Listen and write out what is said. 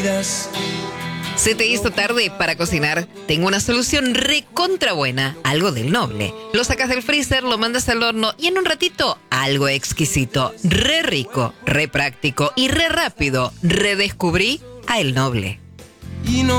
heridas. ¿Se te hizo tarde para cocinar? Tengo una solución recontra buena, algo del Noble. Lo sacas del freezer, lo mandas al horno y en un ratito, algo exquisito, re rico, re práctico y re rápido. Redescubrí a El Noble. Y no